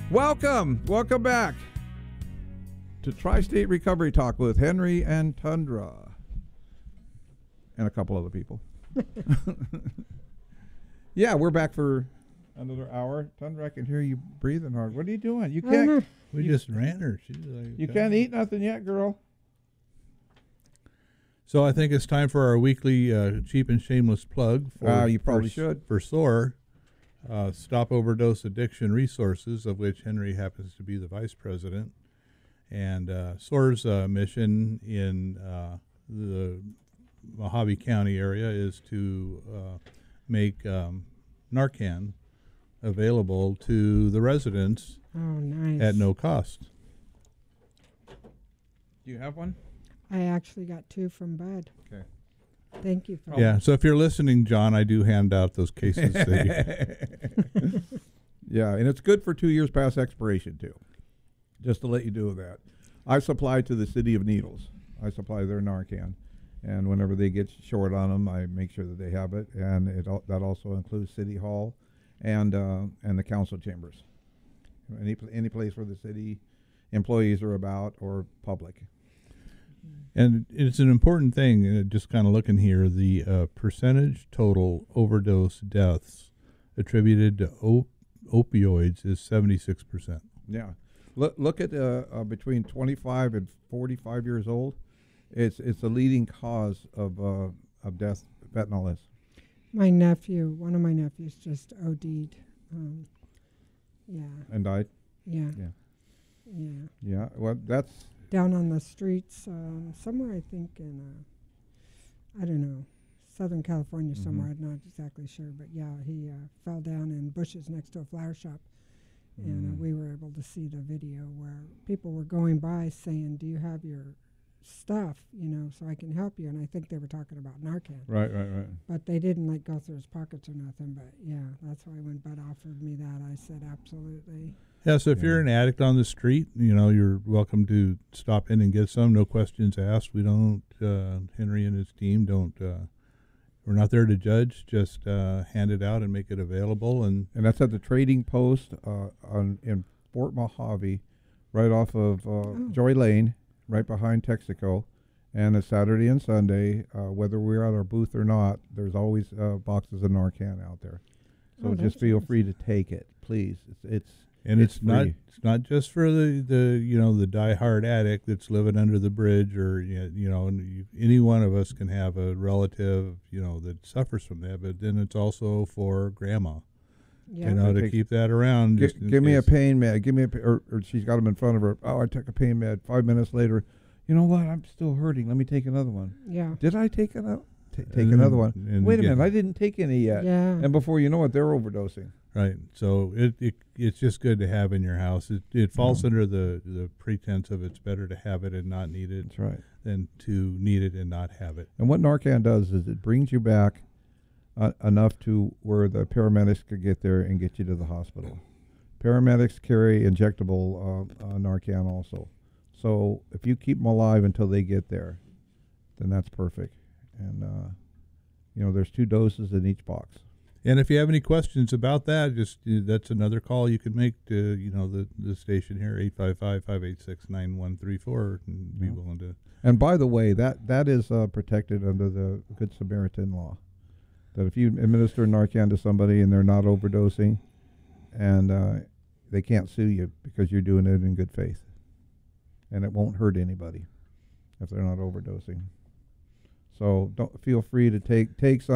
Welcome back to Tri-State Recovery Talk with Henry and Tundra and a couple other people. Yeah, we're back for another hour. Tundra, I can hear you breathing hard. What are you doing? You can't. We just ran her. She's like, You can't eat nothing yet, girl. So I think it's time for our weekly cheap and shameless plug. You probably should. For SOAR, Stop Overdose Addiction Resources, of which Henry happens to be the vice president. And SOAR's mission in the Mojave County area is to make Narcan available to the residents at no cost. Do you have one? I actually got 2 from Bud. Okay. Thank you for Yeah, so if you're listening, John, I do hand out those cases. Yeah, and it's good for 2 years past expiration, too. Just to let you do that. I supply to the City of Needles. I supply their Narcan. And whenever they get short on them, I make sure that they have it. And that also includes City Hall and the council chambers. Any place where the city employees are about or public. And it's an important thing, just kind of looking here, the percentage total overdose deaths attributed to opioids is 76%. Yeah. Look at between 25 and 45 years old. It's the leading cause of death, fentanyl is. one of my nephews just OD'd. Yeah. And died? Yeah. Yeah. Yeah. Yeah. Well, that's... Down on the streets, somewhere I think in, I don't know, Southern California somewhere, I'm not exactly sure. But yeah, he fell down in bushes next to a flower shop. And we were able to see the video where people were going by saying, do you have your stuff, so I can help you? And I think they were talking about Narcan. Right. But they didn't, go through his pockets or nothing. But, yeah, that's why when Bud offered me that, I said absolutely. Yeah, so if you're an addict on the street, you're welcome to stop in and get some. No questions asked. We don't, Henry and his team don't, we're not there to judge. Just hand it out and make it available. And that's at the Trading Post in Fort Mojave, right off of Joy Lane, right behind Texaco. And it's Saturday and Sunday, whether we're at our booth or not, there's always boxes of Narcan out there. So just feel free to take it, please. It's not just for the diehard addict that's living under the bridge, or any one of us can have a relative that suffers from that. But then it's also for grandma, to keep that around. Give me a pain med. Or she's got them in front of her. Oh, I took a pain med. 5 minutes later, you know what? I'm still hurting. Let me take another one. Yeah. Did I take another? Take another one. Wait a minute, I didn't take any yet. Yeah. And before you know it, they're overdosing. Right. So it's just good to have in your house. It falls under the pretense of it's better to have it and not need it. That's right. Than to need it and not have it. And what Narcan does is it brings you back enough to where the paramedics could get there and get you to the hospital. Paramedics carry injectable Narcan also. So if you keep them alive until they get there, then that's perfect. And, there's 2 doses in each box. And if you have any questions about that, just that's another call you can make to the station here, 855-586-9134, and be willing to. And by the way, that is protected under the Good Samaritan law. That if you administer Narcan to somebody and they're not overdosing, and they can't sue you because you're doing it in good faith, and it won't hurt anybody if they're not overdosing. So don't feel free to take some.